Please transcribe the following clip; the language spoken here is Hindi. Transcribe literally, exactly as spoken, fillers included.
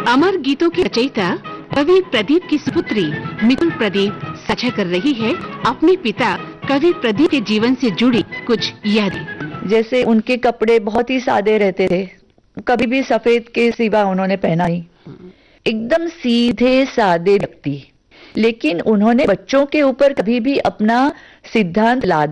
अमर गीतों के रचयिता कवि प्रदीप की सुपुत्री मितुल प्रदीप साझा कर रही है अपने पिता कवि प्रदीप के जीवन से जुड़ी कुछ यादें। जैसे उनके कपड़े बहुत ही सादे रहते थे, कभी भी सफेद के सिवा उन्होंने पहना नहीं, एकदम सीधे सादे व्यक्ति। लेकिन उन्होंने बच्चों के ऊपर कभी भी अपना सिद्धांत लाद